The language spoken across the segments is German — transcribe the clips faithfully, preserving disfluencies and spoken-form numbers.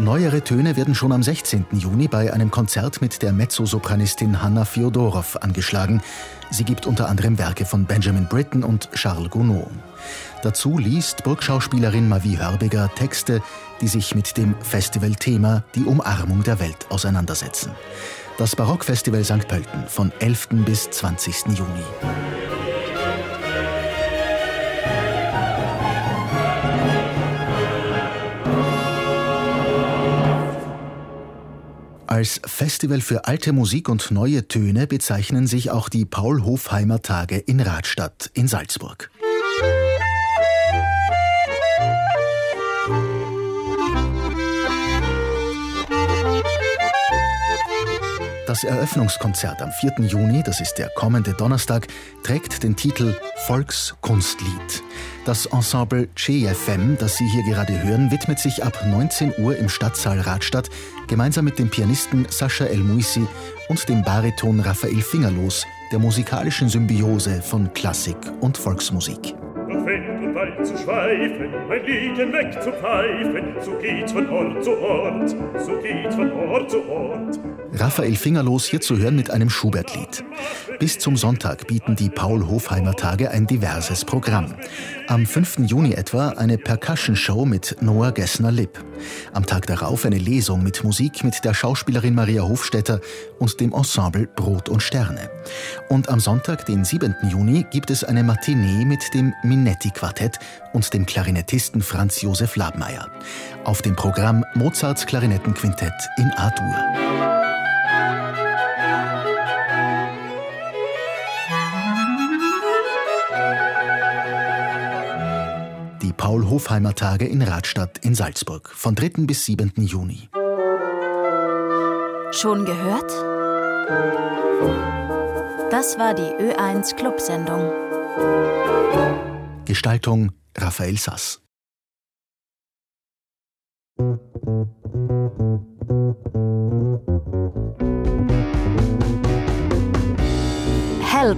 Neuere Töne werden schon am sechzehnten Juni bei einem Konzert mit der Mezzosopranistin Hanna Fjodorow angeschlagen. Sie gibt unter anderem Werke von Benjamin Britten und Charles Gounod. Dazu liest Burgschauspielerin Mavi Hörbiger Texte, die sich mit dem Festivalthema Die Umarmung der Welt auseinandersetzen. Das Barockfestival Sankt Pölten von elften bis zwanzigsten Juni. Als Festival für alte Musik und neue Töne bezeichnen sich auch die Paul-Hofheimer Tage in Radstadt in Salzburg. Das Eröffnungskonzert am vierten Juni, das ist der kommende Donnerstag, trägt den Titel Volkskunstlied. Das Ensemble C F M, das Sie hier gerade hören, widmet sich ab neunzehn Uhr im Stadtsaal Radstadt gemeinsam mit dem Pianisten Sascha El-Muisi und dem Bariton Raphael Fingerlos der musikalischen Symbiose von Klassik und Volksmusik. Doch Wind und Wald zu schweifen, mein Liedchen wegzupfeifen, so geht's von Ort zu Ort, so geht's von Ort zu Ort. Raphael Fingerlos hier zu hören mit einem Schubert-Lied. Bis zum Sonntag bieten die Paul-Hofheimer Tage ein diverses Programm. Am fünften Juni etwa eine Percussion-Show mit Noah Gessner-Lipp. Am Tag darauf eine Lesung mit Musik mit der Schauspielerin Maria Hofstetter und dem Ensemble Brot und Sterne. Und am Sonntag, den siebenten Juni, gibt es eine Matinee mit dem Minetti-Quartett und dem Klarinettisten Franz Josef Labmeier. Auf dem Programm Mozarts Klarinettenquintett in A-Dur. Die Paul-Hofheimer Tage in Radstadt in Salzburg von dritten bis siebenten Juni. Schon gehört? Das war die Ö eins Clubsendung. Gestaltung Raphael Sass. Help!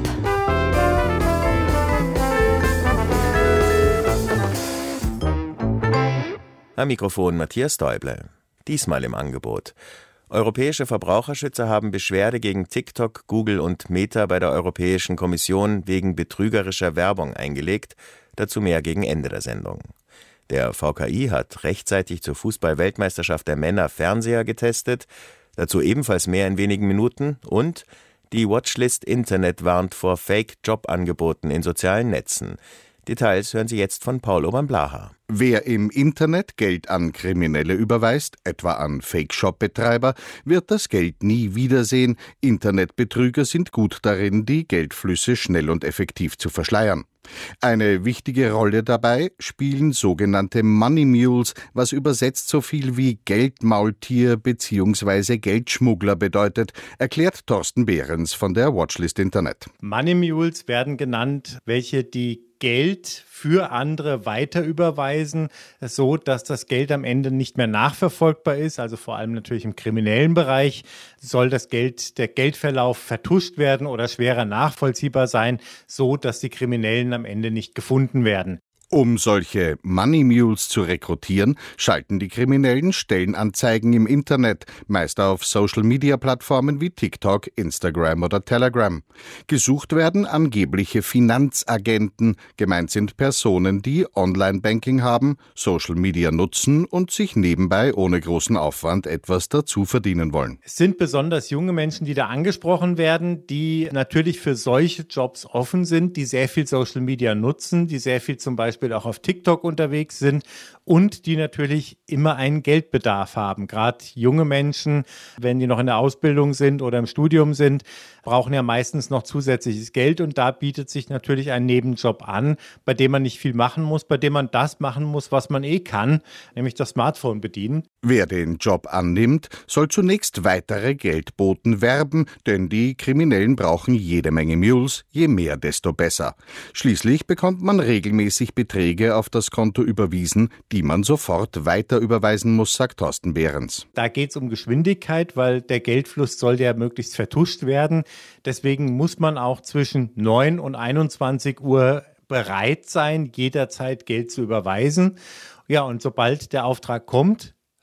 Am Mikrofon Matthias Däuble. Diesmal im Angebot. Europäische Verbraucherschützer haben Beschwerde gegen TikTok, Google und Meta bei der Europäischen Kommission wegen betrügerischer Werbung eingelegt. Dazu mehr gegen Ende der Sendung. Der V K I hat rechtzeitig zur Fußball-Weltmeisterschaft der Männer Fernseher getestet. Dazu ebenfalls mehr in wenigen Minuten. Und die Watchlist Internet warnt vor Fake-Jobangeboten in sozialen Netzen. Details hören Sie jetzt von Paul Obern-Blaha. Wer im Internet Geld an Kriminelle überweist, etwa an Fake-Shop-Betreiber, wird das Geld nie wiedersehen. Internetbetrüger sind gut darin, die Geldflüsse schnell und effektiv zu verschleiern. Eine wichtige Rolle dabei spielen sogenannte Money Mules, was übersetzt so viel wie Geldmaultier bzw. Geldschmuggler bedeutet, erklärt Thorsten Behrens von der Watchlist Internet. Money Mules werden genannt, welche die Geld für andere weiter überweisen, so dass das Geld am Ende nicht mehr nachverfolgbar ist. Also vor allem natürlich im kriminellen Bereich soll das Geld, der Geldverlauf vertuscht werden oder schwerer nachvollziehbar sein, so dass die Kriminellen am Ende nicht gefunden werden. Um solche Money Mules zu rekrutieren, schalten die Kriminellen Stellenanzeigen im Internet, meist auf Social-Media-Plattformen wie TikTok, Instagram oder Telegram. Gesucht werden angebliche Finanzagenten, gemeint sind Personen, die Online-Banking haben, Social Media nutzen und sich nebenbei ohne großen Aufwand etwas dazu verdienen wollen. Es sind besonders junge Menschen, die da angesprochen werden, die natürlich für solche Jobs offen sind, die sehr viel Social Media nutzen, die sehr viel zum Beispiel auch auf TikTok unterwegs sind und die natürlich immer einen Geldbedarf haben. Gerade junge Menschen, wenn die noch in der Ausbildung sind oder im Studium sind, brauchen ja meistens noch zusätzliches Geld und da bietet sich natürlich ein Nebenjob an, bei dem man nicht viel machen muss, bei dem man das machen muss, was man eh kann, nämlich das Smartphone bedienen. Wer den Job annimmt, soll zunächst weitere Geldboten werben, denn die Kriminellen brauchen jede Menge Mules, je mehr, desto besser. Schließlich bekommt man regelmäßig Beträge auf das Konto überwiesen, die man sofort weiter überweisen muss, sagt Thorsten Behrens. Da geht es um Geschwindigkeit, weil der Geldfluss soll ja möglichst vertuscht werden. Deswegen muss man auch zwischen neun und einundzwanzig Uhr bereit sein, jederzeit Geld zu überweisen. Ja, und sobald der Auftrag kommt,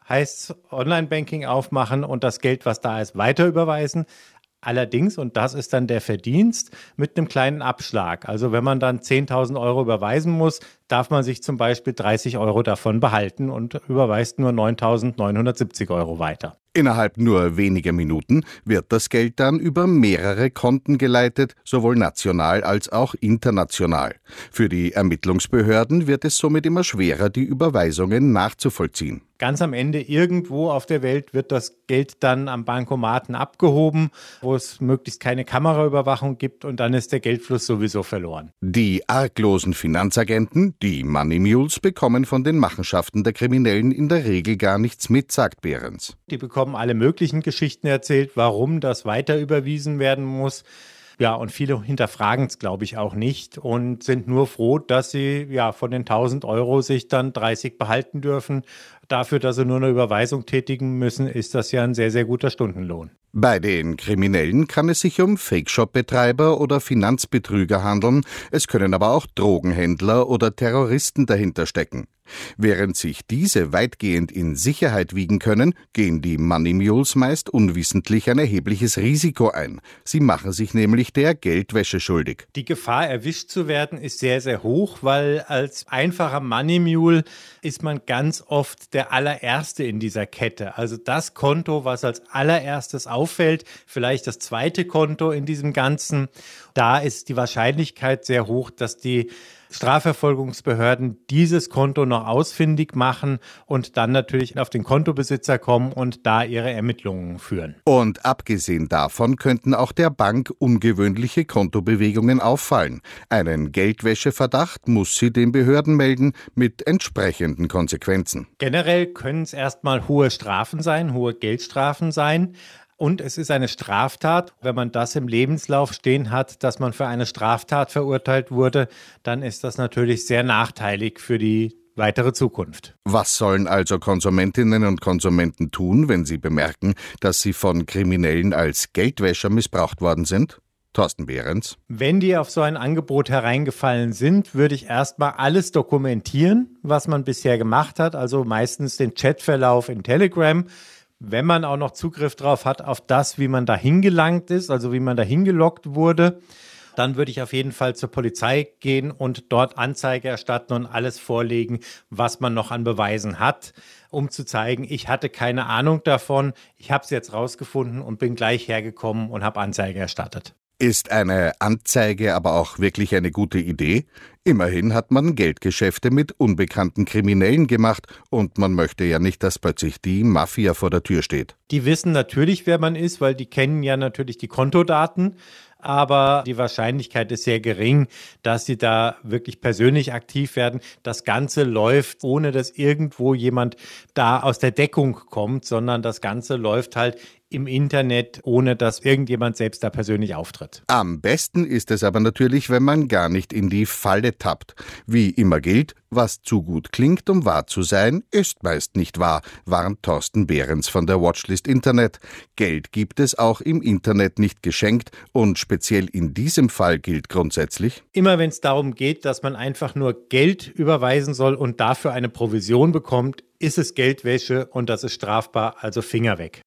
heißt Online-Banking aufmachen und das Geld, was da ist, weiter überweisen. Allerdings, und das ist dann der Verdienst, mit einem kleinen Abschlag. Also wenn man dann zehntausend Euro überweisen muss, darf man sich zum Beispiel dreißig Euro davon behalten und überweist nur neuntausendneunhundertsiebzig Euro weiter. Innerhalb nur weniger Minuten wird das Geld dann über mehrere Konten geleitet, sowohl national als auch international. Für die Ermittlungsbehörden wird es somit immer schwerer, die Überweisungen nachzuvollziehen. Ganz am Ende irgendwo auf der Welt wird das Geld dann am Bankomaten abgehoben, wo es möglichst keine Kameraüberwachung gibt, und dann ist der Geldfluss sowieso verloren. Die arglosen Finanzagenten, die Money Mules, bekommen von den Machenschaften der Kriminellen in der Regel gar nichts mit, sagt Behrens. Die bekommen alle möglichen Geschichten erzählt, warum das weiter überwiesen werden muss. Ja, und viele hinterfragen es, glaube ich, auch nicht und sind nur froh, dass sie ja von den tausend Euro sich dann dreißig behalten dürfen. Dafür, dass sie nur eine Überweisung tätigen müssen, ist das ja ein sehr, sehr guter Stundenlohn. Bei den Kriminellen kann es sich um Fake-Shop-Betreiber oder Finanzbetrüger handeln. Es können aber auch Drogenhändler oder Terroristen dahinter stecken. Während sich diese weitgehend in Sicherheit wiegen können, gehen die Money Mules meist unwissentlich ein erhebliches Risiko ein. Sie machen sich nämlich der Geldwäsche schuldig. Die Gefahr, erwischt zu werden, ist sehr, sehr hoch, weil als einfacher Money Mule ist man ganz oft der allererste in dieser Kette. Also das Konto, was als allererstes auffällt, vielleicht das zweite Konto in diesem Ganzen, da ist die Wahrscheinlichkeit sehr hoch, dass die Strafverfolgungsbehörden dieses Konto noch ausfindig machen und dann natürlich auf den Kontobesitzer kommen und da ihre Ermittlungen führen. Und abgesehen davon könnten auch der Bank ungewöhnliche Kontobewegungen auffallen. Einen Geldwäscheverdacht muss sie den Behörden melden, mit entsprechenden Konsequenzen. Generell können es erstmal hohe Strafen sein, hohe Geldstrafen sein. Und es ist eine Straftat. Wenn man das im Lebenslauf stehen hat, dass man für eine Straftat verurteilt wurde, dann ist das natürlich sehr nachteilig für die weitere Zukunft. Was sollen also Konsumentinnen und Konsumenten tun, wenn sie bemerken, dass sie von Kriminellen als Geldwäscher missbraucht worden sind? Thorsten Behrens. Wenn die auf so ein Angebot hereingefallen sind, würde ich erstmal alles dokumentieren, was man bisher gemacht hat. Also meistens den Chatverlauf in Telegram. Wenn man auch noch Zugriff drauf hat auf das, wie man da hingelangt ist, also wie man da hingelockt wurde, dann würde ich auf jeden Fall zur Polizei gehen und dort Anzeige erstatten und alles vorlegen, was man noch an Beweisen hat, um zu zeigen, ich hatte keine Ahnung davon, ich habe es jetzt rausgefunden und bin gleich hergekommen und habe Anzeige erstattet. Ist eine Anzeige aber auch wirklich eine gute Idee? Immerhin hat man Geldgeschäfte mit unbekannten Kriminellen gemacht und man möchte ja nicht, dass plötzlich die Mafia vor der Tür steht. Die wissen natürlich, wer man ist, weil die kennen ja natürlich die Kontodaten. Aber die Wahrscheinlichkeit ist sehr gering, dass sie da wirklich persönlich aktiv werden. Das Ganze läuft, ohne dass irgendwo jemand da aus der Deckung kommt, sondern das Ganze läuft halt im Internet, ohne dass irgendjemand selbst da persönlich auftritt. Am besten ist es aber natürlich, wenn man gar nicht in die Falle tappt. Wie immer gilt, was zu gut klingt, um wahr zu sein, ist meist nicht wahr, warnt Thorsten Behrens von der Watchlist Internet. Geld gibt es auch im Internet nicht geschenkt und speziell in diesem Fall gilt grundsätzlich: Immer wenn es darum geht, dass man einfach nur Geld überweisen soll und dafür eine Provision bekommt, ist es Geldwäsche und das ist strafbar, also Finger weg.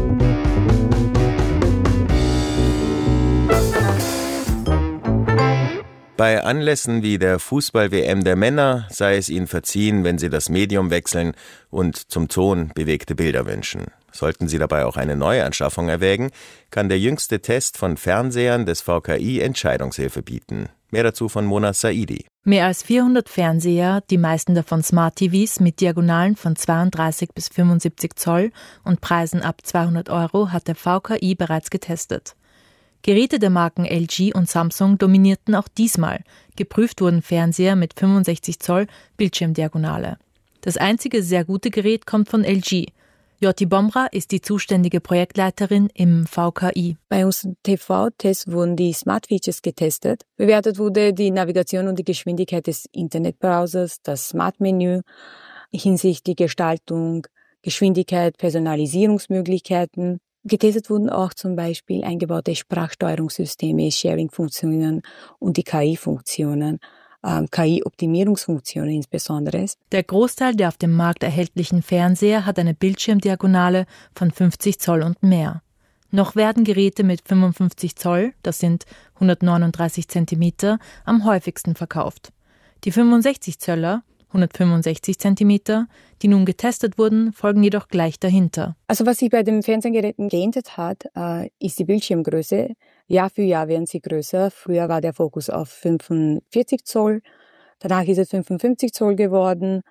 Bei Anlässen wie der Fußball-W M der Männer sei es ihnen verziehen, wenn sie das Medium wechseln und zum Ton bewegte Bilder wünschen. Sollten Sie dabei auch eine Neuanschaffung erwägen, kann der jüngste Test von Fernsehern des V K I Entscheidungshilfe bieten. Mehr dazu von Mona Saidi. Mehr als vierhundert Fernseher, die meisten davon Smart-T Vs mit Diagonalen von zweiunddreißig bis fünfundsiebzig Zoll und Preisen ab zweihundert Euro, hat der V K I bereits getestet. Geräte der Marken L G und Samsung dominierten auch diesmal. Geprüft wurden Fernseher mit fünfundsechzig Zoll Bildschirmdiagonale. Das einzige sehr gute Gerät kommt von L G. Joti Bomra ist die zuständige Projektleiterin im V K I. Bei unseren T V-Tests wurden die Smart Features getestet. Bewertet wurde die Navigation und die Geschwindigkeit des Internetbrowsers, das Smart-Menü hinsichtlich Gestaltung, Geschwindigkeit, Personalisierungsmöglichkeiten. Getestet wurden auch zum Beispiel eingebaute Sprachsteuerungssysteme, Sharing-Funktionen und die K I-Funktionen. äh, K I-Optimierungsfunktionen insbesondere. Der Großteil der auf dem Markt erhältlichen Fernseher hat eine Bildschirmdiagonale von fünfzig Zoll und mehr. Noch werden Geräte mit fünfundfünfzig Zoll, das sind hundertneununddreißig Zentimeter, am häufigsten verkauft. Die fünfundsechzig Zöller, hundertfünfundsechzig Zentimeter, die nun getestet wurden, folgen jedoch gleich dahinter. Also was sich bei den Fernsehgeräten geändert hat, äh, ist die Bildschirmgröße. Jahr für Jahr werden sie größer. Früher war der Fokus auf fünfundvierzig Zoll, danach ist es fünfundfünfzig Zoll geworden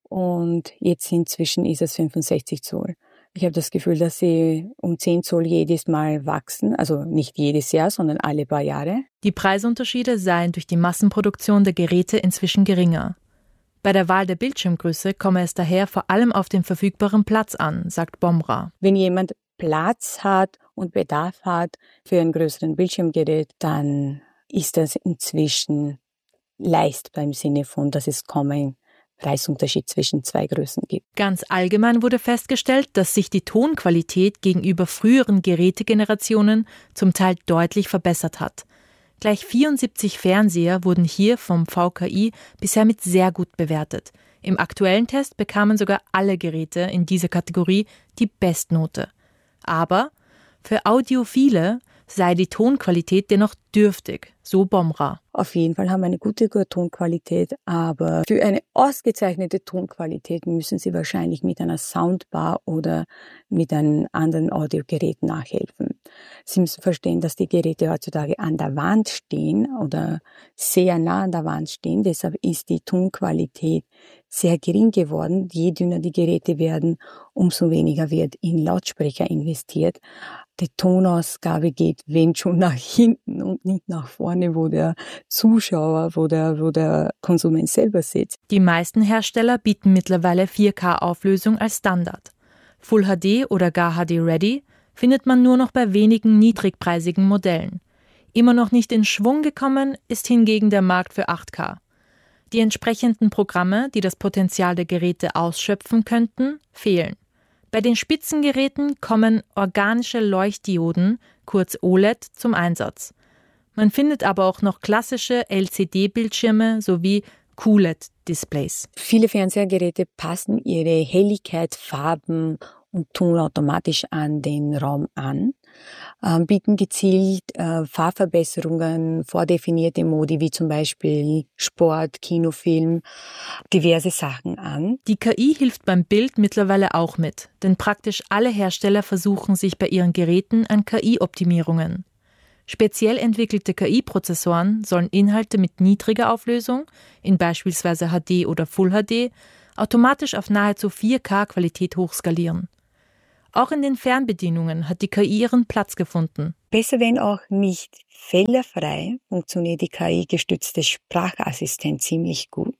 und jetzt inzwischen ist es fünfundsechzig Zoll. Ich habe das Gefühl, dass sie um zehn Zoll jedes Mal wachsen, also nicht jedes Jahr, sondern alle paar Jahre. Die Preisunterschiede seien durch die Massenproduktion der Geräte inzwischen geringer. Bei der Wahl der Bildschirmgröße komme es daher vor allem auf den verfügbaren Platz an, sagt Bomra. Wenn jemand Platz hat und Bedarf hat für ein größeren Bildschirmgerät, dann ist das inzwischen leistbar im Sinne von, dass es kaum einen Preisunterschied zwischen zwei Größen gibt. Ganz allgemein wurde festgestellt, dass sich die Tonqualität gegenüber früheren Gerätegenerationen zum Teil deutlich verbessert hat. Gleich vierundsiebzig Fernseher wurden hier vom V K I bisher mit sehr gut bewertet. Im aktuellen Test bekamen sogar alle Geräte in dieser Kategorie die Bestnote. Aber für Audiophile sei die Tonqualität dennoch dürftig, so Bomra. Auf jeden Fall haben wir eine gute Tonqualität, aber für eine ausgezeichnete Tonqualität müssen Sie wahrscheinlich mit einer Soundbar oder mit einem anderen Audiogerät nachhelfen. Sie müssen verstehen, dass die Geräte heutzutage an der Wand stehen oder sehr nah an der Wand stehen. Deshalb ist die Tonqualität sehr gering geworden. Je dünner die Geräte werden, umso weniger wird in Lautsprecher investiert. Die Tonausgabe geht, wenn schon, nach hinten und nicht nach vorne, wo der Zuschauer, wo der, wo der Konsument selber sitzt. Die meisten Hersteller bieten mittlerweile vier K-Auflösung als Standard. Full H D oder gar H D Ready findet man nur noch bei wenigen niedrigpreisigen Modellen. Immer noch nicht in Schwung gekommen ist hingegen der Markt für acht K. Die entsprechenden Programme, die das Potenzial der Geräte ausschöpfen könnten, fehlen. Bei den Spitzengeräten kommen organische Leuchtdioden, kurz O L E D, zum Einsatz. Man findet aber auch noch klassische L C D-Bildschirme sowie Q L E D-Displays. Viele Fernsehgeräte passen ihre Helligkeit, Farben und Ton automatisch an den Raum an, äh, bieten gezielt äh, Farbverbesserungen, vordefinierte Modi wie zum Beispiel Sport, Kinofilm, diverse Sachen an. Die K I hilft beim Bild mittlerweile auch mit, denn praktisch alle Hersteller versuchen sich bei ihren Geräten an K I-Optimierungen. Speziell entwickelte K I-Prozessoren sollen Inhalte mit niedriger Auflösung, in beispielsweise H D oder Full H D, automatisch auf nahezu vier K-Qualität hochskalieren. Auch in den Fernbedienungen hat die K I ihren Platz gefunden. Besser, wenn auch nicht fehlerfrei, funktioniert die K I-gestützte Sprachassistent ziemlich gut.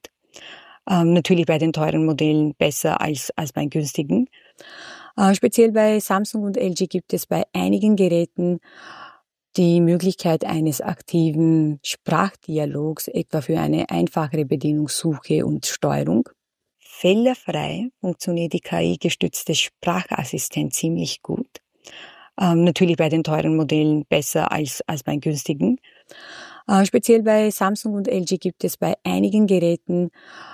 Ähm, natürlich bei den teuren Modellen besser als, als bei günstigen. Äh, speziell bei Samsung und L G gibt es bei einigen Geräten die Möglichkeit eines aktiven Sprachdialogs, etwa für eine einfachere Bedienungssuche und Steuerung. Fehlerfrei funktioniert die K I-gestützte Sprachassistent ziemlich gut. Ähm, natürlich bei den teuren Modellen besser als, als bei günstigen. Äh, speziell bei Samsung und L G gibt es bei einigen Geräten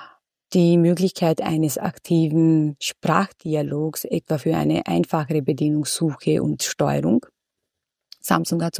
die Möglichkeit eines aktiven Sprachdialogs, etwa für eine einfachere Bedienungssuche und Steuerung. Samsung hat